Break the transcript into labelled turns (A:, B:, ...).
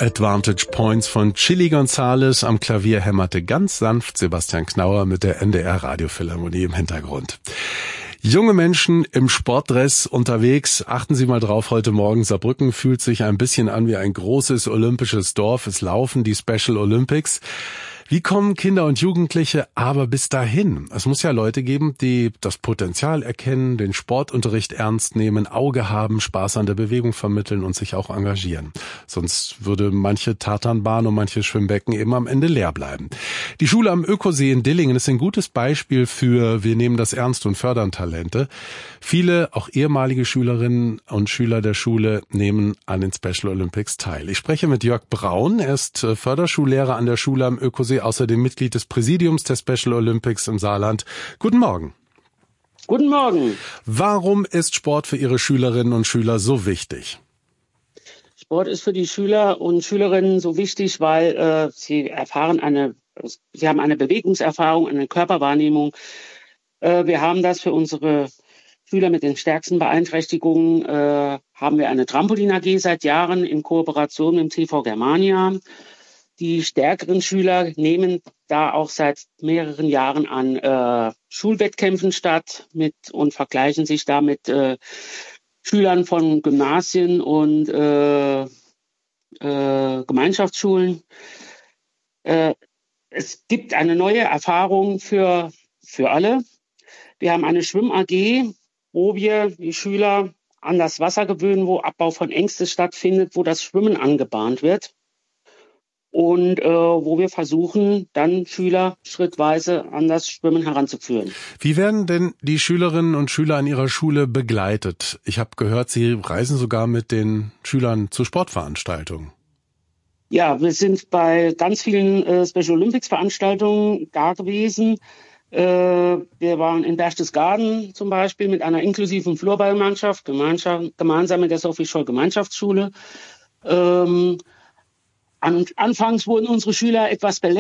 A: Advantage Points von Chili Gonzales. Am Klavier hämmerte ganz sanft Sebastian Knauer mit der NDR Radiophilharmonie im Hintergrund. Junge Menschen im Sportdress unterwegs. Achten Sie mal drauf, heute Morgen Saarbrücken fühlt sich ein bisschen an wie ein großes olympisches Dorf. Es laufen die Special Olympics. Wie kommen Kinder und Jugendliche aber bis dahin? Es muss ja Leute geben, die das Potenzial erkennen, den Sportunterricht ernst nehmen, Auge haben, Spaß an der Bewegung vermitteln und sich auch engagieren. Sonst würde manche Tatanbahn und manche Schwimmbecken eben am Ende leer bleiben. Die Schule am Ökosee in Dillingen ist ein gutes Beispiel für wir nehmen das ernst und fördern Talente. Viele, auch ehemalige Schülerinnen und Schüler der Schule, nehmen an den Special Olympics teil. Ich spreche mit Jörg Braun. Er ist Förderschullehrer an der Schule am Ökosee, außerdem Mitglied des Präsidiums der Special Olympics im Saarland. Guten Morgen.
B: Guten Morgen.
A: Warum ist Sport für Ihre Schülerinnen und Schüler so wichtig?
B: Sport ist für die Schüler und Schülerinnen so wichtig, weil sie haben eine Bewegungserfahrung, eine Körperwahrnehmung. Wir haben das für unsere Schüler mit den stärksten Beeinträchtigungen, haben wir eine Trampolin AG seit Jahren in Kooperation mit dem TV Germania. Die stärkeren Schüler nehmen da auch seit mehreren Jahren an Schulwettkämpfen statt und vergleichen sich da mit Schülern von Gymnasien und Gemeinschaftsschulen. Es gibt eine neue Erfahrung für alle. Wir haben eine Schwimm-AG, wo wir die Schüler an das Wasser gewöhnen, wo Abbau von Ängsten stattfindet, wo das Schwimmen angebahnt wird. Und wo wir versuchen, dann Schüler schrittweise an das Schwimmen heranzuführen.
A: Wie werden denn die Schülerinnen und Schüler an ihrer Schule begleitet? Ich habe gehört, Sie reisen sogar mit den Schülern zu Sportveranstaltungen.
B: Ja, wir sind bei ganz vielen Special Olympics Veranstaltungen da gewesen. Wir waren in Berchtesgaden zum Beispiel mit einer inklusiven Floorballmannschaft, gemeinsam mit der Sophie Scholl Gemeinschaftsschule. Anfangs wurden unsere Schüler etwas belächelt.